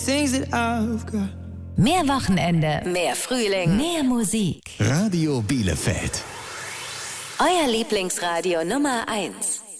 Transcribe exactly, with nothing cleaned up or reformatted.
things that I've got. Mehr Wochenende, mehr Frühling, mehr Musik. Radio Bielefeld. Euer Lieblingsradio Nummer eins.